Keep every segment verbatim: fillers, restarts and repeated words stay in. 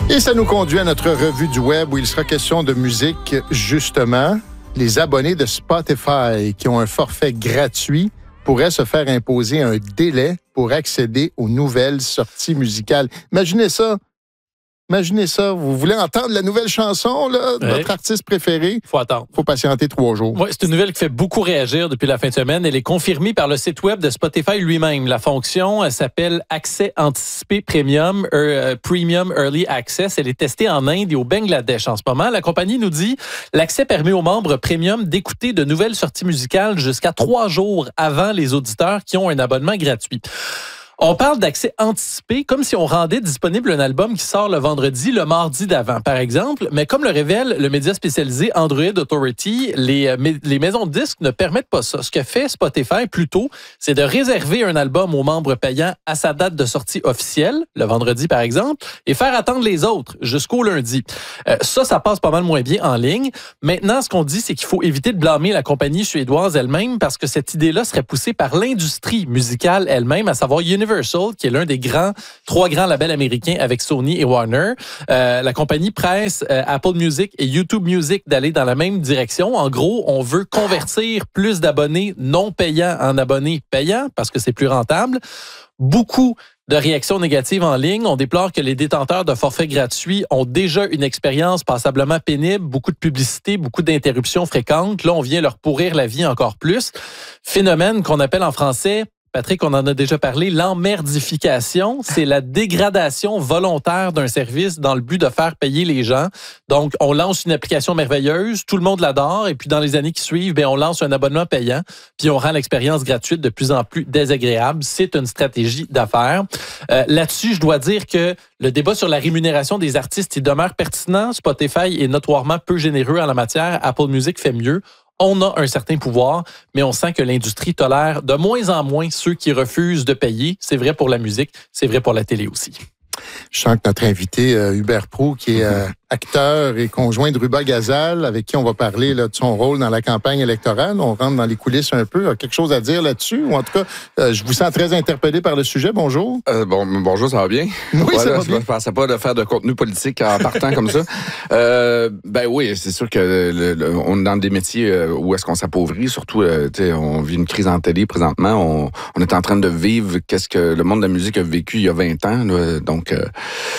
Et ça nous conduit à notre revue du web où il sera question de musique, justement. Les abonnés de Spotify qui ont un forfait gratuit pourraient se faire imposer un délai pour accéder aux nouvelles sorties musicales. Imaginez ça. Imaginez ça. Vous voulez entendre la nouvelle chanson là, de ouais. votre artiste préféré? Faut attendre. Faut patienter trois jours. Oui, c'est une nouvelle qui fait beaucoup réagir depuis la fin de semaine. Elle est confirmée par le site web de Spotify lui-même. La fonction elle s'appelle Accès anticipé Premium, euh, Premium Early Access. Elle est testée en Inde et au Bangladesh en ce moment. La compagnie nous dit l'accès permet aux membres Premium d'écouter de nouvelles sorties musicales jusqu'à trois jours avant les auditeurs qui ont un abonnement gratuit. On parle d'accès anticipé comme si on rendait disponible un album qui sort le vendredi, le mardi d'avant, par exemple. Mais comme le révèle le média spécialisé Android Authority, les, les maisons de disques ne permettent pas ça. Ce que fait Spotify, plutôt, c'est de réserver un album aux membres payants à sa date de sortie officielle, le vendredi, par exemple, et faire attendre les autres jusqu'au lundi. Euh, ça, ça passe pas mal moins bien en ligne. Maintenant, ce qu'on dit, c'est qu'il faut éviter de blâmer la compagnie suédoise elle-même parce que cette idée-là serait poussée par l'industrie musicale elle-même, à savoir Universal, qui est l'un des grands, trois grands labels américains avec Sony et Warner. Euh, la compagnie presse euh, Apple Music et YouTube Music d'aller dans la même direction. En gros, on veut convertir plus d'abonnés non payants en abonnés payants parce que c'est plus rentable. Beaucoup de réactions négatives en ligne. On déplore que les détenteurs de forfaits gratuits ont déjà une expérience passablement pénible, beaucoup de publicité, beaucoup d'interruptions fréquentes. Là, on vient leur pourrir la vie encore plus. Phénomène qu'on appelle en français, Patrick, on en a déjà parlé, l'emmerdification, c'est la dégradation volontaire d'un service dans le but de faire payer les gens. Donc, on lance une application merveilleuse, tout le monde l'adore, et puis dans les années qui suivent, bien, on lance un abonnement payant, puis on rend l'expérience gratuite de plus en plus désagréable. C'est une stratégie d'affaires. Euh, là-dessus, je dois dire que le débat sur la rémunération des artistes, il demeure pertinent. Spotify est notoirement peu généreux en la matière. Apple Music fait mieux. On a un certain pouvoir, mais on sent que l'industrie tolère de moins en moins ceux qui refusent de payer. C'est vrai pour la musique, c'est vrai pour la télé aussi. Je sens que notre invité, euh, Hubert Proulx, qui est euh, acteur et conjoint de Ruba Gazal, avec qui on va parler là, de son rôle dans la campagne électorale. On rentre dans les coulisses un peu. A quelque chose à dire là-dessus? Ou en tout cas, euh, je vous sens très interpellé par le sujet. Bonjour. Euh, bon, bonjour, ça va bien? Oui, voilà, ça va bien. Je ne pensais pas de faire de contenu politique en partant comme ça. Euh, ben oui, c'est sûr que le, le, on est dans des métiers où est-ce qu'on s'appauvrit. Surtout, euh, tu sais, on vit une crise en télé présentement. On, on est en train de vivre qu'est-ce que le monde de la musique a vécu il y a vingt ans. Là, donc... Euh,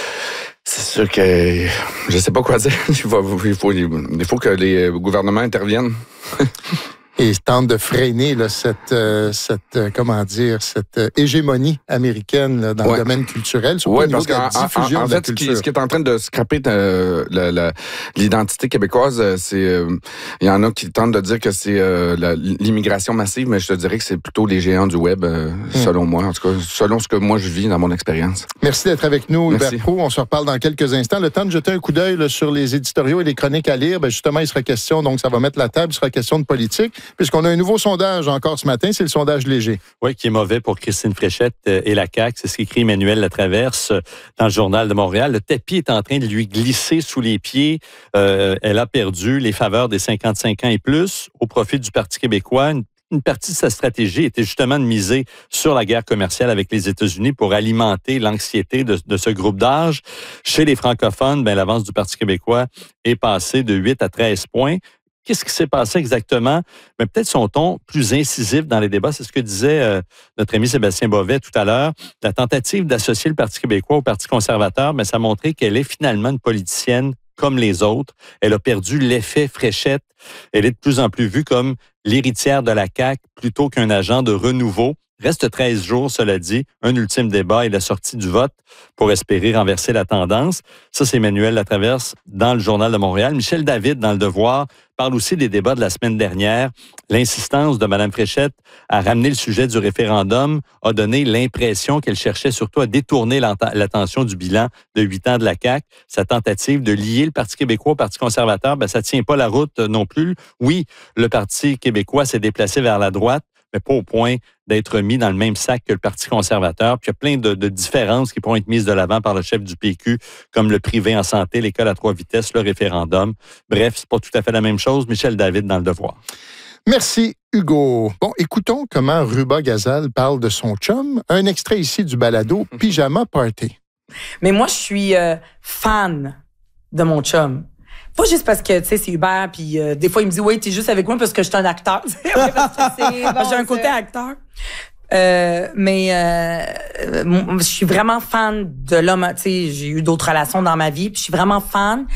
c'est sûr que je sais pas quoi dire. Il faut, il faut, il faut que les gouvernements interviennent. Et tente de freiner là, cette, euh, cette euh, comment dire, cette euh, hégémonie américaine là, dans ouais. le domaine culturel, surtout ouais, au niveau de la diffusion en, en, en de la fait, culture. Ce qui, ce qui est en train de scraper euh, la, la, l'identité québécoise, c'est euh, il y en a qui tentent de dire que c'est euh, la, l'immigration massive, mais je te dirais que c'est plutôt les géants du web, euh, hum. selon moi, en tout cas, selon ce que moi je vis dans mon expérience. Merci d'être avec nous, Merci. Hubert Proulx. On se reparle dans quelques instants. Le temps de jeter un coup d'œil là, sur les éditoriaux et les chroniques à lire, ben, justement, il sera question, donc ça va mettre la table, il sera question de politique, puisqu'on a un nouveau sondage encore ce matin, c'est le sondage léger. Oui, qui est mauvais pour Christine Fréchette et la C A Q. C'est ce qu'écrit Emmanuel Latraverse dans le Journal de Montréal. Le tapis est en train de lui glisser sous les pieds. Euh, elle a perdu les faveurs des cinquante-cinq ans et plus au profit du Parti québécois. Une Une partie de sa stratégie était justement de miser sur la guerre commerciale avec les États-Unis pour alimenter l'anxiété de, de ce groupe d'âge. Chez les francophones, ben, l'avance du Parti québécois est passée de huit à treize points. Qu'est-ce qui s'est passé exactement? Mais peut-être son ton plus incisif dans les débats. C'est ce que disait euh, notre ami Sébastien Bovet tout à l'heure. La tentative d'associer le Parti québécois au Parti conservateur, mais ça a montré qu'elle est finalement une politicienne comme les autres. Elle a perdu l'effet Fréchette. Elle est de plus en plus vue comme l'héritière de la C A Q plutôt qu'un agent de renouveau. Reste treize jours, cela dit, un ultime débat et la sortie du vote pour espérer renverser la tendance. Ça, c'est Emmanuel Latraverse dans le Journal de Montréal. Michel David, dans Le Devoir, parle aussi des débats de la semaine dernière. L'insistance de Mme Fréchette à ramener le sujet du référendum a donné l'impression qu'elle cherchait surtout à détourner l'attention du bilan de huit ans de la C A Q. Sa tentative de lier le Parti québécois au Parti conservateur, ben, ça ne tient pas la route non plus. Oui, le Parti québécois s'est déplacé vers la droite, mais pas au point d'être mis dans le même sac que le Parti conservateur. Puis il y a plein de, de différences qui pourront être mises de l'avant par le chef du P Q, comme le privé en santé, l'école à trois vitesses, le référendum. Bref, c'est pas tout à fait la même chose. Michel David dans Le Devoir. Merci, Hugo. Bon, écoutons comment Ruba Gazal parle de son chum. Un extrait ici du balado Pyjama Party. Mais moi, je suis euh, fan de mon chum. Pas juste parce que, tu sais, c'est Hubert, puis euh, des fois, il me dit, oui, t'es juste avec moi parce que je suis un acteur. Oui, parce que c'est, bon, j'ai un côté acteur. Euh, mais euh, je suis vraiment fan de l'homme. Tu sais, j'ai eu d'autres relations dans ma vie, puis je suis vraiment fan.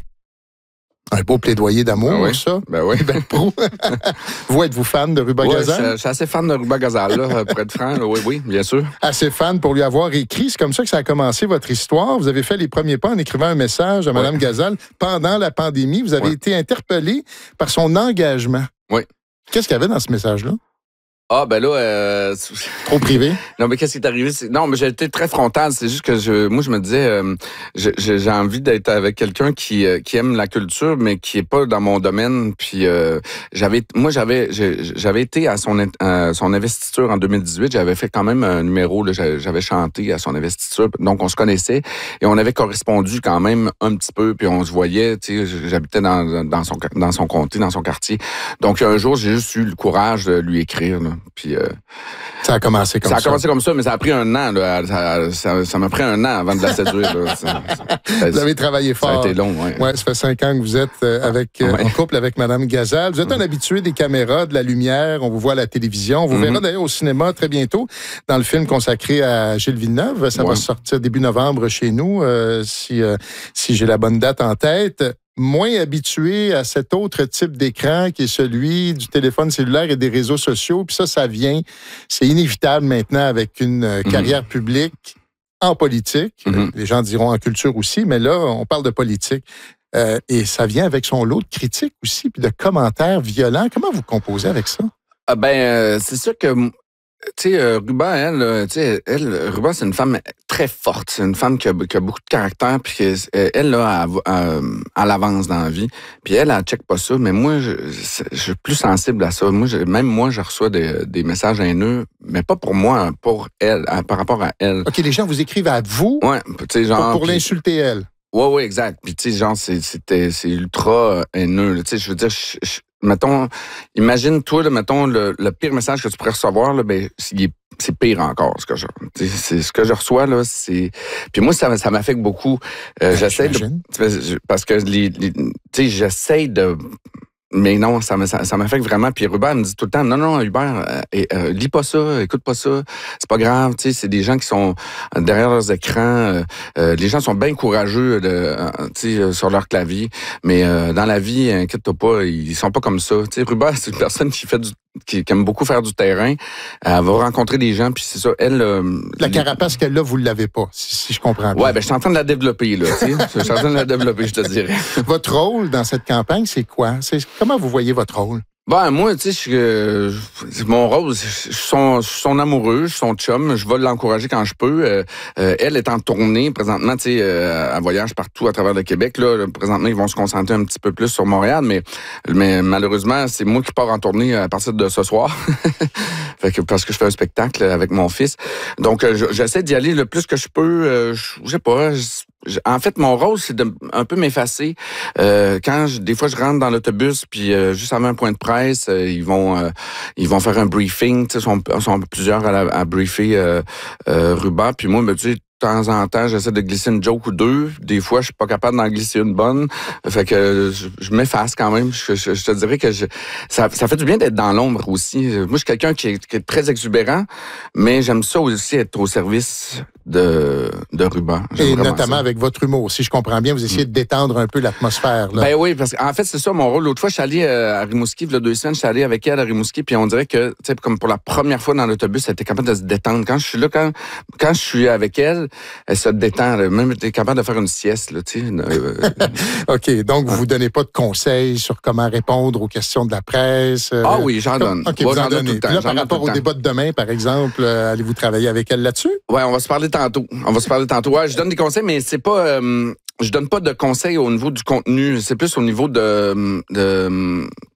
Un beau plaidoyer d'amour, ben oui. ça. Ben oui. Ben pro. Vous, êtes-vous fan de Ruba ouais, Gazal? Je suis assez fan de Ruba Gazal, là, pour être franc. Là. Oui, oui, bien sûr. Assez fan pour lui avoir écrit. C'est comme ça que ça a commencé, votre histoire. Vous avez fait les premiers pas en écrivant un message à ouais. Mme Gazal pendant la pandémie. Vous avez ouais. été interpellé par son engagement. Oui. Qu'est-ce qu'il y avait dans ce message-là? Ah, ben là... Euh... Trop privé? Non, mais qu'est-ce qui est arrivé? C'est... Non, mais j'ai été très frontal. C'est juste que je, moi, je me disais, euh, je, j'ai envie d'être avec quelqu'un qui, euh, qui aime la culture, mais qui est pas dans mon domaine. Puis, euh, j'avais, moi, j'avais, j'avais été à son, à son investiture en deux mille dix-huit. J'avais fait quand même un numéro, là, j'avais chanté à son investiture. Donc, on se connaissait et on avait correspondu quand même un petit peu. Puis, on se voyait, tu sais, j'habitais dans, dans, son, dans son comté, dans son quartier. Donc, un jour, j'ai juste eu le courage de lui écrire, là. Puis, euh, ça a commencé comme ça. Ça a commencé comme ça, mais ça a pris un an. Là. Ça, ça, ça m'a pris un an avant de la séduire. Là. Ça, ça, vous avez travaillé fort. Ça a été long, oui. Ouais, ça fait cinq ans que vous êtes euh, avec, euh, ouais. en couple avec Mme Gazal. Vous êtes un ouais. habitué des caméras, de la lumière. On vous voit à la télévision. On vous mm-hmm. verra d'ailleurs au cinéma très bientôt dans le film consacré à Gilles Villeneuve. Ça ouais. va sortir début novembre chez nous, euh, si, euh, si j'ai la bonne date en tête. Moins habitué à cet autre type d'écran qui est celui du téléphone cellulaire et des réseaux sociaux. Puis ça, ça vient, c'est inévitable maintenant avec une mm-hmm. carrière publique en politique. Mm-hmm. Les gens diront en culture aussi, mais là, on parle de politique. Euh, et ça vient avec son lot de critiques aussi, puis de commentaires violents. Comment vous composez avec ça? Ah ben, euh, c'est sûr que... Tu sais, euh, Ruba, elle, tu sais, elle, Ruba, c'est une femme très forte. C'est une femme qui a, qui a beaucoup de caractère, puis elle, elle, là, elle avance dans la vie. Puis elle, elle check pas ça, mais moi, je, je suis plus sensible à ça. Moi, je, même moi, je reçois des, des messages haineux, mais pas pour moi, pour elle, par rapport à elle. OK, les gens vous écrivent à vous ouais, tu sais, genre... pour, pour l'insulter, elle. Oui, oui, exact. Puis, tu sais, genre, c'est, c'était, c'est ultra haineux. Tu sais, je veux dire, je, je, mettons, imagine, toi, là, mettons, le, le pire message que tu pourrais recevoir, là, ben, c'est, c'est pire encore, ce que je, c'est, ce que je reçois, là, c'est... Puis moi, ça, ça m'affecte beaucoup. Euh, ben, j'essaie j'imagine. de... Parce que, les, les, tu sais, j'essaie de... Mais non, ça, ça, ça m'affecte vraiment. Puis Hubert me dit tout le temps, non, non, Hubert, euh, euh, lis pas ça, écoute pas ça, c'est pas grave. Tu sais, c'est des gens qui sont derrière leurs écrans. Euh, euh, les gens sont bien courageux de, euh, tu sais, sur leur clavier. Mais euh, dans la vie, inquiète-toi pas, ils sont pas comme ça. Tu sais, Hubert, c'est une personne qui fait du Qui, qui aime beaucoup faire du terrain. Elle va rencontrer des gens, puis c'est ça, elle... Euh, la carapace qu'elle a, vous ne l'avez pas, si, si je comprends bien. Ouais, ben je suis en train de la développer, là, tu sais. Je suis en train de la développer, je te dirais. Votre rôle dans cette campagne, c'est quoi? C'est, comment vous voyez votre rôle? Ben, moi, tu sais, euh, mon rôle, je suis son, son amoureux, je suis son chum, je vais l'encourager quand je peux. Euh, euh, elle est en tournée, présentement, tu sais, euh, elle voyage partout à travers le Québec, là. Présentement, ils vont se concentrer un petit peu plus sur Montréal, mais, mais malheureusement, c'est moi qui pars en tournée à partir de ce soir. Fait que, parce que je fais un spectacle avec mon fils. Donc, euh, j'essaie d'y aller le plus que je peux. Euh, je, je sais pas, je, En fait, mon rôle, c'est de un peu m'effacer. Euh, quand je, des fois, je rentre dans l'autobus, puis euh, juste avant un point de presse, euh, ils vont euh, ils vont faire un briefing. Tu sais, sont, sont plusieurs à, à briefer euh, euh, Ruba. Puis moi, ben, tu sais, de temps en temps, j'essaie de glisser une joke ou deux. Des fois, je suis pas capable d'en glisser une bonne. Fait que je, je m'efface quand même. Je, je, je te dirais que je, ça, ça fait du bien d'être dans l'ombre aussi. Moi, je suis quelqu'un qui est, qui est très exubérant, mais j'aime ça aussi être au service de, de Ruba. J'aime Et notamment ça. Avec votre humour. Si je comprends bien, vous essayez de détendre un peu l'atmosphère. Là. Ben oui, parce qu'en fait, c'est ça mon rôle. L'autre fois, je suis allé à Rimouski, il y a deux semaines, je suis allé avec elle à Rimouski, puis on dirait que, tu sais, comme pour la première fois dans l'autobus, elle était capable de se détendre. Quand je suis là, quand, quand je suis avec elle, elle se détend. Là. Même elle est capable de faire une sieste, là, tu sais. Euh, OK, donc vous ne vous donnez pas de conseils sur comment répondre aux questions de la presse? Euh... Ah oui, j'en donne. OK, vous en donnez. Tout le temps. Puis là, par rapport au débat de demain, par exemple, euh, allez-vous travailler avec elle là-dessus? Oui, on va se parler tantôt. On va se parler tantôt. Ouais, je donne des conseils, mais c'est pas... Euh, je donne pas de conseils au niveau du contenu. C'est plus au niveau de... de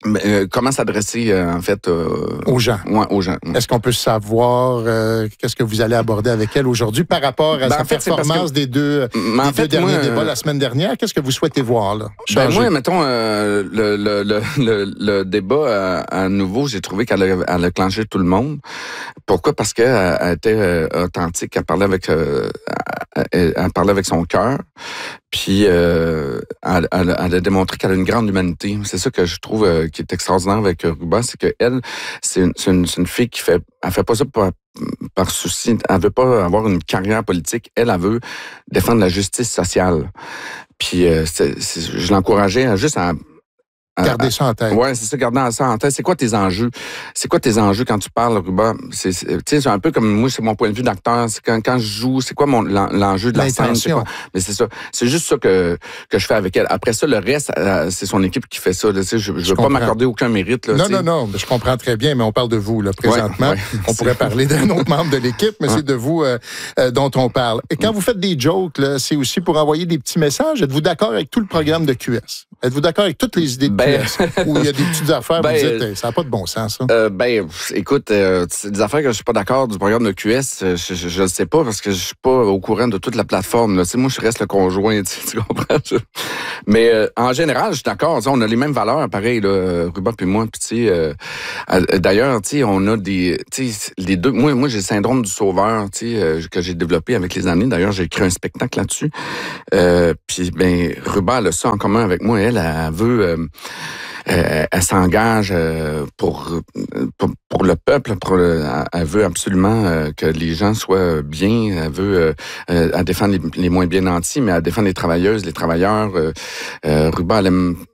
Mais, euh, comment s'adresser, euh, en fait... Euh, aux gens. Ouais, aux gens. Ouais. Est-ce qu'on peut savoir euh, qu'est-ce que vous allez aborder avec elle aujourd'hui par rapport à ben, sa en fait, performance que, des deux, des fait, deux derniers moi, débats la semaine dernière? Qu'est-ce que vous souhaitez voir, là? Ben moi, mettons, euh, le, le, le, le, le débat à, à nouveau, j'ai trouvé qu'elle a, elle a clenché tout le monde. Pourquoi? Parce qu'elle elle était euh, authentique, elle parlait avec, euh, elle, elle parlait avec son cœur. Puis, euh, elle, elle, elle a démontré qu'elle a une grande humanité. C'est ça que je trouve euh, qui est extraordinaire avec Ruba, c'est qu'elle, c'est une, c'est une, c'est une fille qui fait, elle fait pas ça par, par souci. Elle veut pas avoir une carrière politique. Elle, elle veut défendre la justice sociale. Puis, euh, c'est, c'est, je l'encourageais juste à... Garder ça en tête. Oui, c'est ça, garder ça en tête. C'est quoi tes enjeux? C'est quoi tes enjeux quand tu parles, Ruba? C'est, c'est, c'est un peu comme moi, c'est mon point de vue d'acteur. C'est quand, quand je joue, c'est quoi mon, l'enjeu de la scène? C'est quoi? Mais c'est ça. C'est juste ça que, que je fais avec elle. Après ça, le reste, c'est son équipe qui fait ça. Là, je ne veux pas m'accorder aucun mérite. Là, non, t'sais. non, non. Je comprends très bien, mais on parle de vous, là, présentement. Ouais, ouais, on pourrait parler d'un autre membre de l'équipe, mais hein? C'est de vous euh, euh, dont on parle. Et quand mmh. vous faites des jokes, là, c'est aussi pour envoyer des petits messages. Êtes-vous d'accord avec tout le programme de Q S? Êtes-vous d'accord avec toutes les idées de ben... Q S? Ou il y a des petites affaires, ben, vous dites, hey, ça n'a pas de bon sens, ça? Euh, ben, écoute, euh, c'est des affaires que je suis pas d'accord du programme de Q S. Je ne sais pas parce que je suis pas au courant de toute la plateforme. Là. Moi, je reste le conjoint, tu, tu comprends? Mais euh, en général, je suis d'accord. On a les mêmes valeurs, pareil, là, Ruba et moi. Puis, tu sais, euh, d'ailleurs, tu sais, on a des, tu sais, les deux. Moi, moi, j'ai le syndrome du sauveur, tu sais, euh, que j'ai développé avec les années. D'ailleurs, j'ai écrit un spectacle là-dessus. Euh, puis, ben, Ruba, elle a ça en commun avec moi. Elle, elle veut. Euh, Euh, elle s'engage euh, pour, pour pour le peuple, pour le, elle veut absolument euh, que les gens soient bien, elle veut euh, elle défendre les, les moins bien nantis, mais elle défend les travailleuses, les travailleurs. Euh, euh, Ruba, elle aime